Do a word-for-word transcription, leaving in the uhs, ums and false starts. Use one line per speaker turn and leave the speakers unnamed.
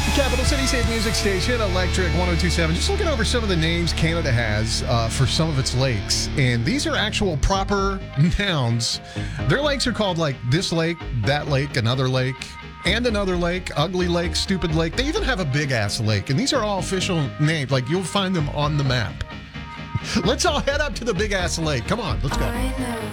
Capital City's hit music station, Electric one oh two point seven. Just looking over some of the names Canada has uh, for some of its lakes. And these are actual proper nouns. Their lakes are called like this lake, that lake, another lake, and another lake, ugly lake, stupid lake. They even have a big ass lake. And these are all official names. Like you'll find them on the map. Let's all head up to the big ass lake. Come on, let's go.